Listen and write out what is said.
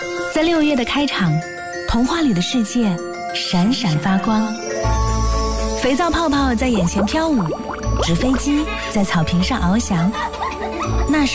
在6月的开场，童话里的世界闪闪发光，肥皂泡泡在眼前飘舞，纸飞机在草坪上翱翔。那